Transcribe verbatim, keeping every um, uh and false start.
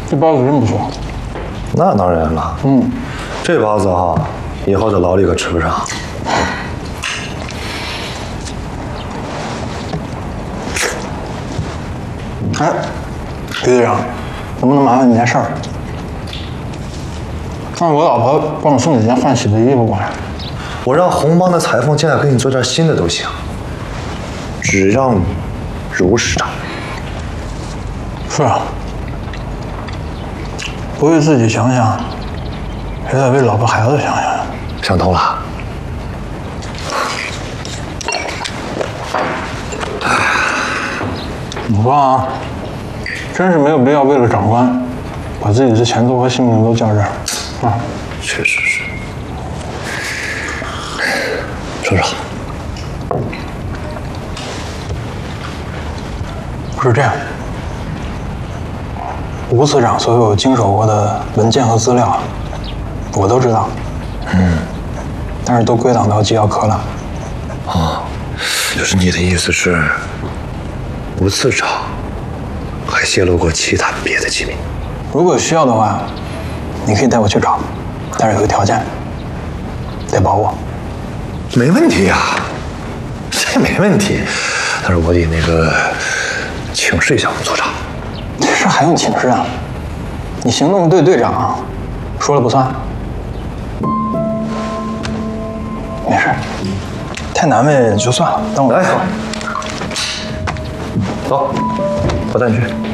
这包子真不错。 那当然了， 嗯， 这包子哈，以后在牢里可吃不上。 哎，于队长，能不能麻烦你件事儿？让我老婆帮我送几件换洗的衣服过来。 我让红帮的裁缝进来给你做件新的都行，只要你如实偿命。 是啊，不为自己想想，也得为老婆孩子想想。 想通了。 你说啊，真是没有必要为了长官，把自己的前途和性命都较这儿啊！ 确实是。说说。 是这样，吴次长所有经手过的文件和资料，我都知道。 嗯。 但是都归档到机要科了。 哦，就是你的意思是，吴次长还泄露过其他别的机密？ 如果需要的话，你可以带我去找，但是有个条件，得保我。 没问题呀、啊，这没问题。但是我得那个请示一下吴所长。 这事还用请示啊？你行动队队长说了不算。没事，太难为就算了，等我来说。 走，我带你去。